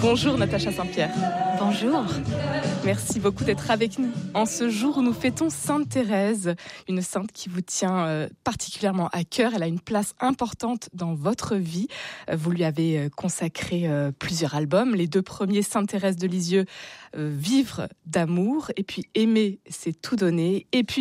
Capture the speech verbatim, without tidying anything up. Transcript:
Bonjour Natacha Saint-Pierre. Bonjour. Merci beaucoup d'être avec nous en ce jour où nous fêtons Sainte Thérèse, une sainte qui vous tient euh, particulièrement à cœur. Elle a une place importante dans votre vie. Euh, vous lui avez euh, consacré euh, plusieurs albums. Les deux premiers, Sainte Thérèse de Lisieux, euh, Vivre d'amour, et puis Aimer, c'est tout donner. Et puis